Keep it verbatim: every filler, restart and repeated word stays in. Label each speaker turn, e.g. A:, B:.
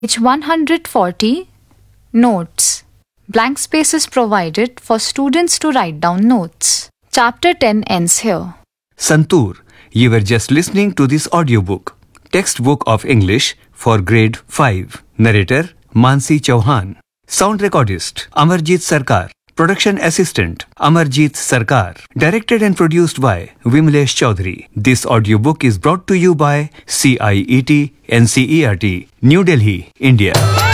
A: Page one hundred forty. Notes. Blank space is provided for students to write down notes. Chapter ten ends here.
B: Santur, you were just listening to this audiobook. Textbook of English for grade five. Narrator Mansi Chauhan. Sound recordist Amarjit Sarkar. Production assistant Amarjit Sarkar. Directed and produced by Vimlesh Chaudhary. This audiobook is brought to you by C I E T N C E R T, New Delhi, India.